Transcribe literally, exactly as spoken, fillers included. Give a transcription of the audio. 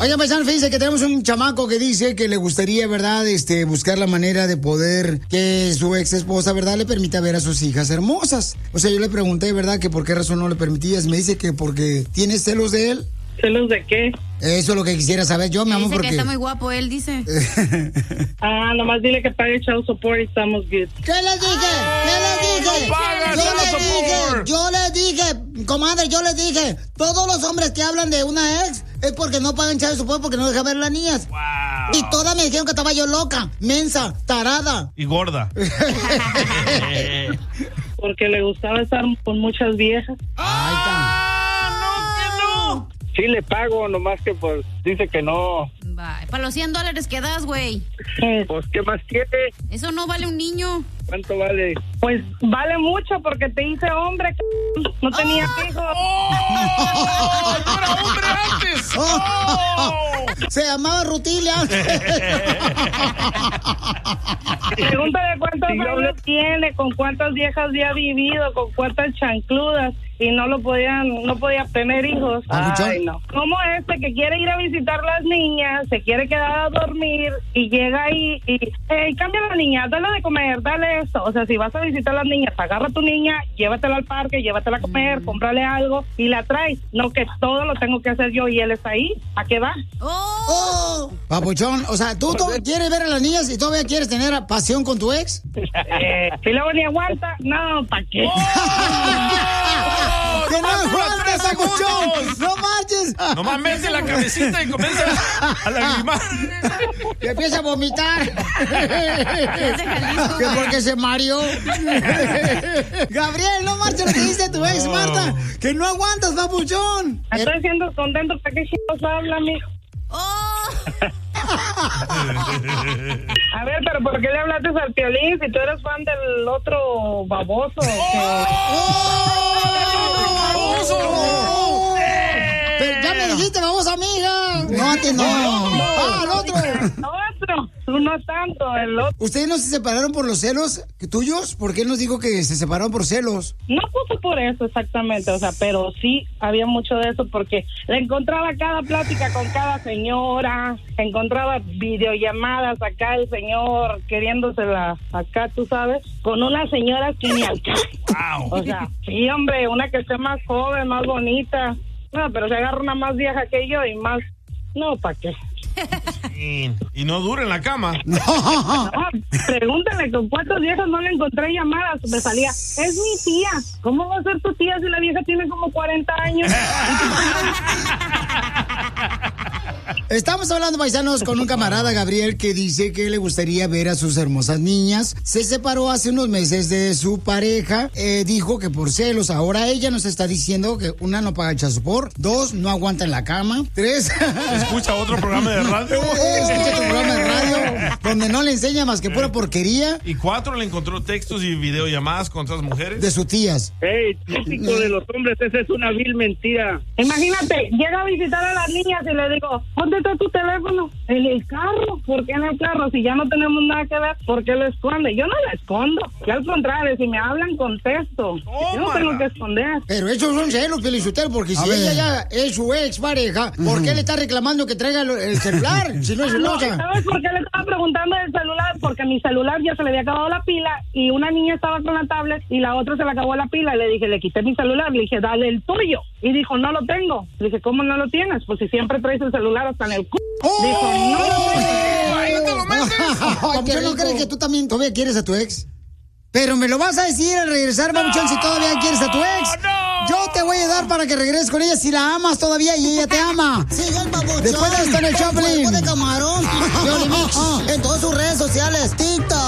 Oigan, paisano, fíjense que tenemos un chamaco que dice que le gustaría, ¿verdad?, este, buscar la manera de poder que su ex esposa, ¿verdad?, le permita ver a sus hijas hermosas. O sea, yo le pregunté, ¿verdad?, que por qué razón no le permitías. Me dice que porque tienes celos de él. ¿Celos de qué? Eso es lo que quisiera saber yo, mi amor, dice porque... que está muy guapo, él dice. Ah, nomás dile que pague child support y estamos good. ¿Qué le dije? ¿Qué le dije? No pagas yo child le dije, support. yo le dije, comadre, yo le dije, todos los hombres que hablan de una ex es porque no pagan child support, porque no dejan ver a las niñas. Wow. Y todas me dijeron que estaba yo loca, mensa, tarada. Y gorda. Porque le gustaba estar con muchas viejas. Ahí está. ¡Ah, no, que no! Sí le pago, nomás que pues dice que no. Bye. Para los cien dólares que das, güey. Pues, ¿qué más quiere? Eso no vale un niño. ¿Cuánto vale? Pues vale mucho porque te hice hombre, c... no tenía hijos. ¡Oh! ¡No era hombre antes! ¡Oh! Se llamaba Rutilia. Pregúntale cuántos años tiene, con cuántas viejas había vivido, con cuántas chancludas y no lo podían, no podía tener hijos. Ay, no. ¿Cómo este que quiere ir a visitar las niñas, se quiere quedar a dormir y llega ahí y hey, cambia a la niña, dale de comer, dale esto? O sea, si vas a visitar a las niñas, agarra a tu niña, llévatela al parque, llévatela a comer, mm. cómprale algo y la traes. No que todo lo tengo que hacer yo y él está ahí. ¿A qué va? ¡Oh! Oh, papuchón, o sea, ¿tú, tú quieres ver a las niñas y todavía quieres tener pasión con tu ex? Eh, si luego ni aguanta, no, ¿para qué? ¡Oh! ¡Que no aguanta, papuchón! ¡No marches! Nomás mete la cabecita y comienza a lagrimar. Y empieza a vomitar. Que porque se mareó. Gabriel, no marches lo que dice tu ex, No. Marta. Que no aguantas, papuchón. Estoy siendo contento, ¿para qué chicos habla, mijo? ¡Oh! A ver, pero ¿por qué le hablaste al Piolín si tú eres fan del otro baboso? ¡Oh! ¡Oh! Pero ya me dijiste, vamos, amiga. No, antes no. Ah, el otro. Otro, tú no tanto, el otro. ¿Ustedes no se separaron por los celos tuyos? ¿Por qué él nos dijo que se separaron por celos? No puso por eso exactamente, o sea, pero sí había mucho de eso porque le encontraba cada plática con cada señora, encontraba videollamadas acá el señor queriéndosela acá, tú sabes, con unas señoras que ni al caso. Wow. O sea, sí, hombre, una que esté más joven, más bonita. No, pero se agarra una más vieja que yo y más... No, ¿para qué? Y, y no dura en la cama. No. No, pregúntale con cuántas viejas no le encontré llamadas. Me salía, es mi tía. ¿Cómo va a ser tu tía si la vieja tiene como cuarenta años? Estamos hablando, paisanos, con un camarada, Gabriel, que dice que le gustaría ver a sus hermosas niñas. Se separó hace unos meses de su pareja. Eh, dijo que por celos. Ahora ella nos está diciendo que una, no paga child support. Dos, no aguanta en la cama. Tres... Escucha otro programa de radio. Escucha otro programa de radio donde no le enseña más que pura porquería. Y cuatro, le encontró textos y videollamadas con otras mujeres. De sus tías. Ey, típico de los hombres, esa es una vil mentira. Imagínate, llega a visitar a las niñas y le digo, ¿dónde está tu teléfono? En el carro. ¿Por qué en el carro? Si ya no tenemos nada que ver, ¿por qué lo esconde? Yo no lo escondo. Y al contrario, si me hablan, contesto. Yo no tengo que esconder. Pero esos son celos, Felicitero, porque si ella ya es su ex pareja, ¿por qué le está reclamando que traiga el celular? Si no es No, celosa. ¿sabes por qué le estaba preguntando del celular? Porque mi celular ya se le había acabado la pila y una niña estaba con la tablet y la otra se le acabó la pila. Y le dije, le quité mi celular, le dije, dale el tuyo. Y dijo, no lo tengo. Le dije, ¿cómo no lo tienes? Pues si siempre traes el celular hasta en el c***. ¡Oh! Dijo, no lo tengo. ¡Ahí te lo metes! ¿Yo no crees que tú también todavía quieres a tu ex? Pero me lo vas a decir al regresar, Mamuchón, si todavía quieres a tu ex. No. Yo te voy a dar para que regreses con ella si la amas todavía y ella te ama. Sigue el Papuchón. Después de esto en el con Choplin. cuerpo de camarón. Yoli Mix. En todas sus redes sociales, TikTok,